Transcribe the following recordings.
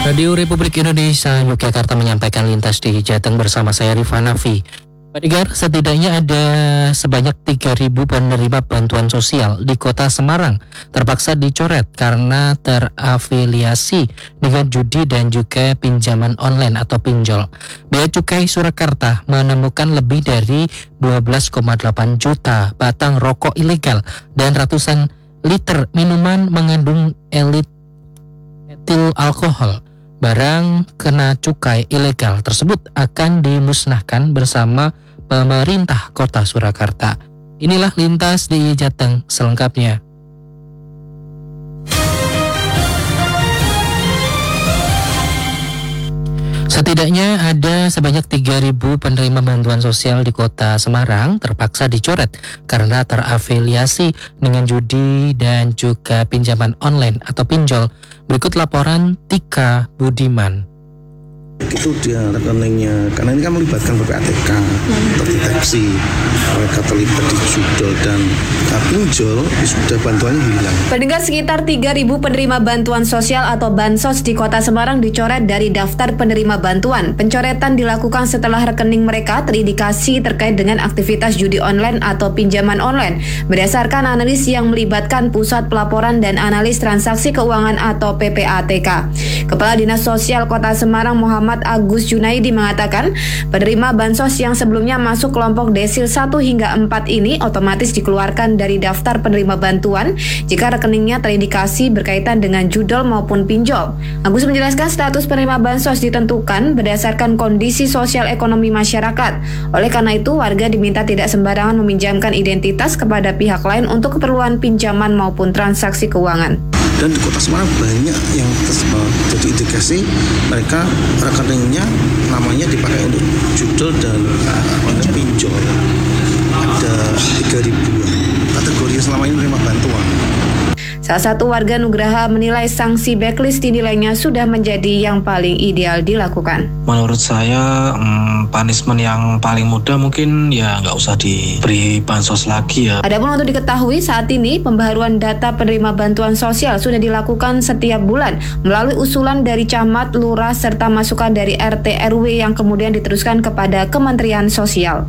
Radio Republik Indonesia Yogyakarta menyampaikan lintas di Jateng bersama saya Rifana Nafi. Pendengar, setidaknya ada sebanyak 3.000 penerima bantuan sosial di kota Semarang terpaksa dicoret karena terafiliasi dengan judi dan juga pinjaman online atau pinjol. Bea Cukai Surakarta menemukan lebih dari 12,8 juta batang rokok ilegal dan ratusan liter minuman mengandung etil alkohol. Barang kena cukai ilegal tersebut akan dimusnahkan bersama pemerintah Kota Surakarta. Inilah lintas di Jateng selengkapnya. Setidaknya ada sebanyak 3.000 penerima bantuan sosial di kota Semarang terpaksa dicoret karena terafiliasi dengan judi dan juga pinjaman online atau pinjol. Berikut laporan Tika Budiman. Itu dia rekeningnya, karena ini kan melibatkan PPATK, terdeteksi mereka terlibat di judol dan pinjol, sudah bantuannya hilang. Pendengar, sekitar 3.000 penerima bantuan sosial atau bansos di kota Semarang dicoret dari daftar penerima bantuan. Pencoretan dilakukan setelah rekening mereka terindikasi terkait dengan aktivitas judi online atau pinjaman online. Berdasarkan analis yang melibatkan Pusat Pelaporan dan Analis Transaksi Keuangan atau PPATK. Kepala Dinas Sosial Kota Semarang Muhammad Agus Junaidi mengatakan, penerima bansos yang sebelumnya masuk kelompok desil 1 hingga 4 ini otomatis dikeluarkan dari daftar penerima bantuan jika rekeningnya terindikasi berkaitan dengan judol maupun pinjol. Agus menjelaskan status penerima bansos ditentukan berdasarkan kondisi sosial ekonomi masyarakat. Oleh karena itu, warga diminta tidak sembarangan meminjamkan identitas kepada pihak lain untuk keperluan pinjaman maupun transaksi keuangan. Dan di kota Semarang banyak yang jadi indikasi mereka rekeningnya namanya dipakai untuk judol dan pinjol. Ada 3.000-an kategori selama ini menerima bantuan. Salah satu warga Nugraha menilai sanksi blacklist dinilainya sudah menjadi yang paling ideal dilakukan. Menurut saya punishment yang paling mudah mungkin ya nggak usah diberi bansos lagi ya. Adapun untuk diketahui, saat ini pembaharuan data penerima bantuan sosial sudah dilakukan setiap bulan melalui usulan dari camat, lurah, serta masukan dari RT RW yang kemudian diteruskan kepada Kementerian Sosial.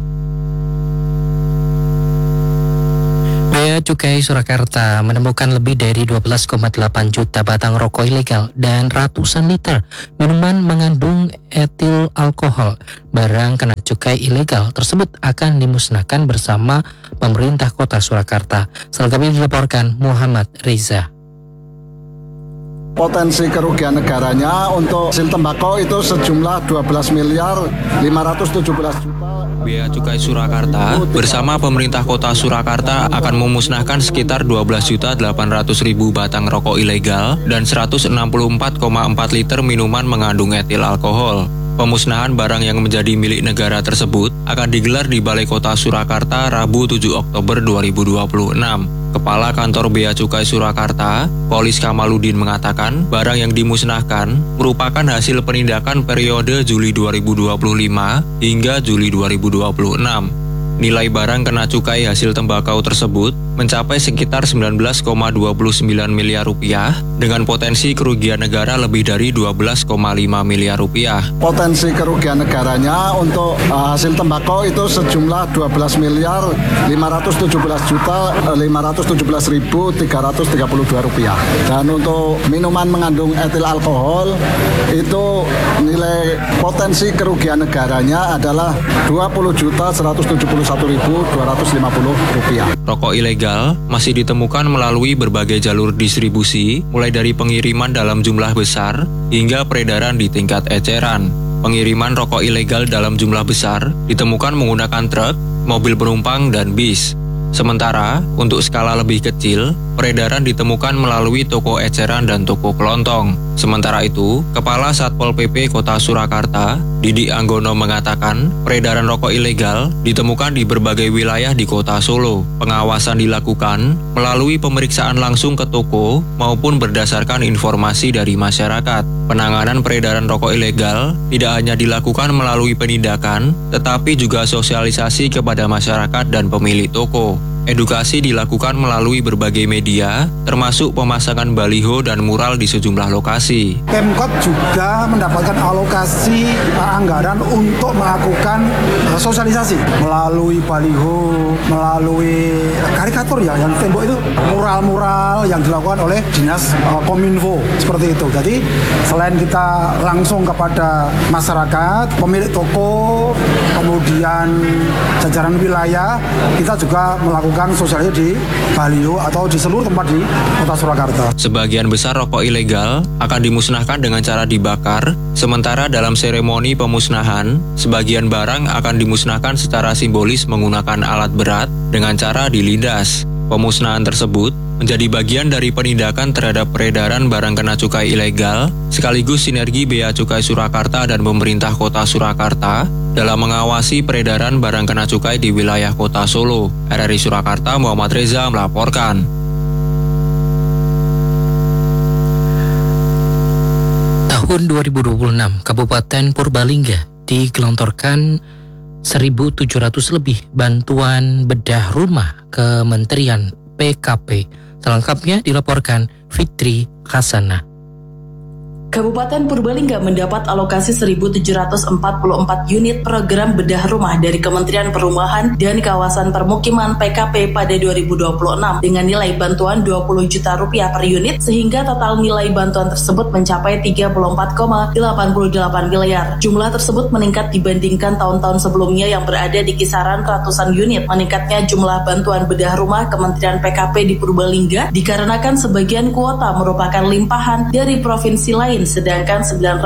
Bea Cukai Surakarta menemukan lebih dari 12,8 juta batang rokok ilegal dan ratusan liter minuman mengandung etil alkohol. Barang kena cukai ilegal tersebut akan dimusnahkan bersama pemerintah Kota Surakarta. Selengkapnya dilaporkan Muhammad Reza. Potensi kerugian negaranya untuk hasil tembakau itu sejumlah 12.517 juta. Bea Cukai Surakarta bersama pemerintah Kota Surakarta akan memusnahkan sekitar 12.800.000 batang rokok ilegal dan 164,4 liter minuman mengandung etil alkohol. Pemusnahan barang yang menjadi milik negara tersebut akan digelar di Balai Kota Surakarta Rabu 7 Oktober 2026. Kepala Kantor Bea Cukai Surakarta, Polis Kamaludin mengatakan barang yang dimusnahkan merupakan hasil penindakan periode Juli 2025 hingga Juli 2026. Nilai barang kena cukai hasil tembakau tersebut mencapai sekitar 19,29 miliar rupiah dengan potensi kerugian negara lebih dari 12,5 miliar rupiah. Potensi kerugian negaranya untuk hasil tembakau itu sejumlah 12.517.517.332 rupiah. Dan untuk minuman mengandung etil alkohol itu nilai potensi kerugian negaranya adalah 20.171.250 rupiah. Rokok ilegal masih ditemukan melalui berbagai jalur distribusi, mulai dari pengiriman dalam jumlah besar hingga peredaran di tingkat eceran. Pengiriman rokok ilegal dalam jumlah besar ditemukan menggunakan truk, mobil penumpang, dan bis. Sementara untuk skala lebih kecil, peredaran ditemukan melalui toko eceran dan toko kelontong. Sementara itu, Kepala Satpol PP Kota Surakarta, Didi Anggono mengatakan, peredaran rokok ilegal ditemukan di berbagai wilayah di Kota Solo. Pengawasan dilakukan melalui pemeriksaan langsung ke toko maupun berdasarkan informasi dari masyarakat. Penanganan peredaran rokok ilegal tidak hanya dilakukan melalui penindakan, tetapi juga sosialisasi kepada masyarakat dan pemilik toko. Edukasi dilakukan melalui berbagai media, termasuk pemasangan baliho dan mural di sejumlah lokasi. Pemkot juga mendapatkan alokasi anggaran untuk melakukan sosialisasi melalui baliho, melalui karikatur ya, yang tembok itu mural-mural yang dilakukan oleh Dinas Kominfo seperti itu. Jadi selain kita langsung kepada masyarakat, pemilik toko, kemudian jajaran wilayah, kita juga melakukan sosialisasi di baliho atau di seluruh tempat di Kota Surakarta. Sebagian besar rokok ilegal akan dimusnahkan dengan cara dibakar, sementara dalam seremoni pemusnahan, sebagian barang akan dimusnahkan secara simbolis menggunakan alat berat dengan cara dilindas. Pemusnahan tersebut menjadi bagian dari penindakan terhadap peredaran barang kena cukai ilegal, sekaligus sinergi Bea Cukai Surakarta dan pemerintah Kota Surakarta dalam mengawasi peredaran barang kena cukai di wilayah Kota Solo. RRI Surakarta, Muhammad Reza melaporkan. Tahun 2026, Kabupaten Purbalingga digelontorkan 1.700 lebih bantuan bedah rumah Kementerian PKP. Selengkapnya dilaporkan Fitri Hasanah. Kabupaten Purbalingga mendapat alokasi 1.744 unit program bedah rumah dari Kementerian Perumahan dan Kawasan Permukiman PKP pada 2026 dengan nilai bantuan Rp20 juta per unit, sehingga total nilai bantuan tersebut mencapai 34,88 miliar. Jumlah tersebut meningkat dibandingkan tahun-tahun sebelumnya yang berada di kisaran ratusan unit. Meningkatnya jumlah bantuan bedah rumah Kementerian PKP di Purbalingga dikarenakan sebagian kuota merupakan limpahan dari provinsi lain, sedangkan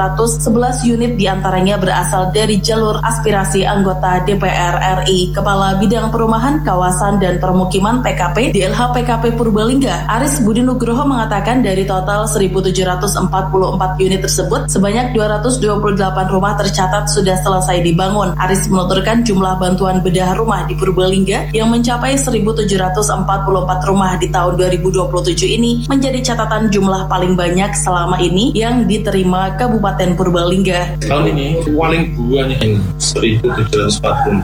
911 unit diantaranya berasal dari jalur aspirasi anggota DPR RI. Kepala Bidang Perumahan, Kawasan, dan Permukiman PKP DLH PKP Purbalingga, Aris Budi Nugroho mengatakan dari total 1.744 unit tersebut, sebanyak 228 rumah tercatat sudah selesai dibangun. Aris menuturkan jumlah bantuan bedah rumah di Purbalingga yang mencapai 1.744 rumah di tahun 2027 ini menjadi catatan jumlah paling banyak selama ini yang diterima Kabupaten Purbalingga. Tahun ini paling buahnya yang 1.744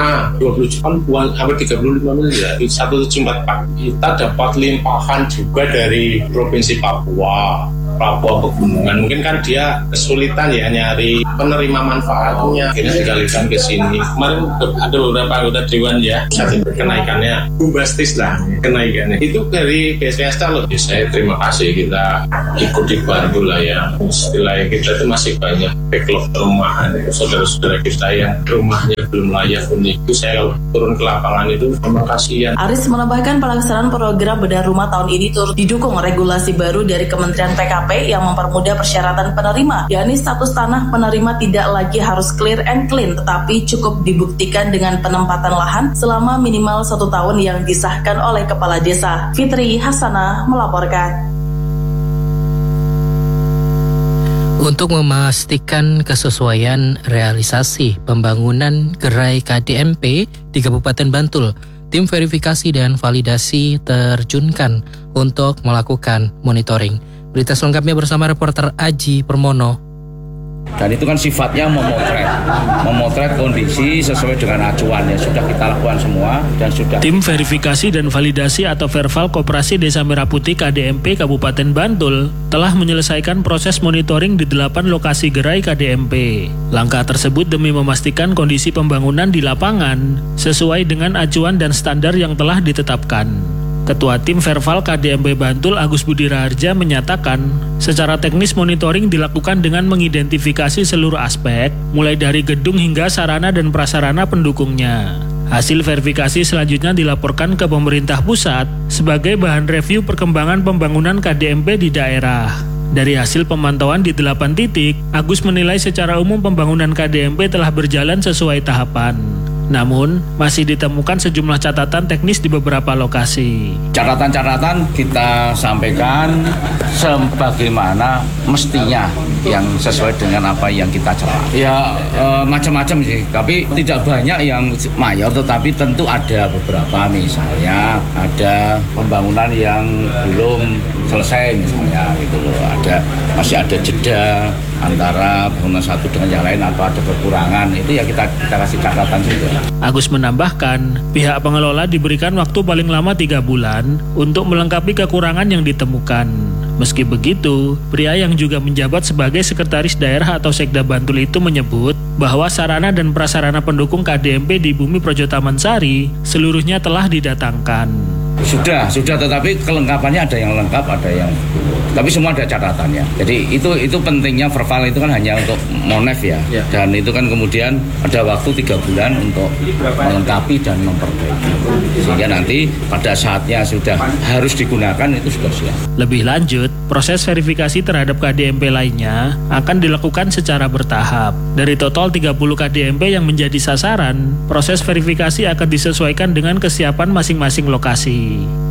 20 juta buah hampir 35 miliar. 1.744 kita dapat limpahan juga dari Provinsi Papua Pegunungan. Mungkin kan dia kesulitan ya nyari penerima manfaatnya, akhirnya digalihkan ke sini. Kemarin ada beberapa anggota dewan ya, saat itu kenaikannya bombastis lah kenaikannya. Itu dari BSPST loh. Saya terima kasih, kita ikut dibantu lah ya. Istilahnya kita itu masih banyak backlog perumahan, saudara-saudara kita yang rumahnya belum layak huni. Itu saya kalau turun ke lapangan itu terima kasih. Aris menambahkan pelaksanaan program bedah rumah tahun ini turut didukung regulasi baru dari Kementerian PKP yang mempermudah persyaratan penerima, yakni status tanah penerima tidak lagi harus clear and clean, tetapi cukup dibuktikan dengan penempatan lahan selama minimal 1 tahun yang disahkan oleh Kepala Desa. Fitri Hasanah melaporkan. Untuk memastikan kesesuaian realisasi pembangunan gerai KDMP di Kabupaten Bantul, tim verifikasi dan validasi terjunkan untuk melakukan monitoring. Berita selengkapnya bersama reporter Aji Permono. Dan itu kan sifatnya memotret kondisi sesuai dengan acuan yang sudah kita lakukan semua dan sudah. Tim verifikasi dan validasi atau Verval Koperasi Desa Merah Putih KDMP Kabupaten Bantul telah menyelesaikan proses monitoring di 8 lokasi gerai KDMP. Langkah tersebut demi memastikan kondisi pembangunan di lapangan sesuai dengan acuan dan standar yang telah ditetapkan. Ketua Tim Verval KDMP Bantul Agus Budi Raharja menyatakan, secara teknis monitoring dilakukan dengan mengidentifikasi seluruh aspek, mulai dari gedung hingga sarana dan prasarana pendukungnya. Hasil verifikasi selanjutnya dilaporkan ke pemerintah pusat sebagai bahan review perkembangan pembangunan KDMP di daerah. Dari hasil pemantauan di 8 titik, Agus menilai secara umum pembangunan KDMP telah berjalan sesuai tahapan. Namun, masih ditemukan sejumlah catatan teknis di beberapa lokasi. Catatan-catatan kita sampaikan sebagaimana mestinya yang sesuai dengan apa yang kita cerak. Ya macam-macam sih, tapi tidak banyak yang mayor, tetapi tentu ada beberapa. Misalnya ada pembangunan yang belum selesai misalnya gitu loh. Masih ada jeda antara bangunan satu dengan yang lain atau ada kekurangan, itu ya kita kasih catatan juga. Agus menambahkan, pihak pengelola diberikan waktu paling lama 3 bulan untuk melengkapi kekurangan yang ditemukan. Meski begitu, pria yang juga menjabat sebagai sekretaris daerah atau Sekda Bantul itu menyebut bahwa sarana dan prasarana pendukung KDMP di Bumi Projo Taman Sari seluruhnya telah didatangkan. Sudah, tetapi kelengkapannya ada yang lengkap, ada yang tapi semua ada catatannya. Jadi itu pentingnya verbal itu kan hanya untuk monef ya. Dan itu kan kemudian ada waktu 3 bulan untuk melengkapi dan memperbaiki. Sehingga nanti pada saatnya sudah harus digunakan itu sudah siap. Lebih lanjut, proses verifikasi terhadap KDMP lainnya akan dilakukan secara bertahap. Dari total 30 KDMP yang menjadi sasaran, proses verifikasi akan disesuaikan dengan kesiapan masing-masing lokasi.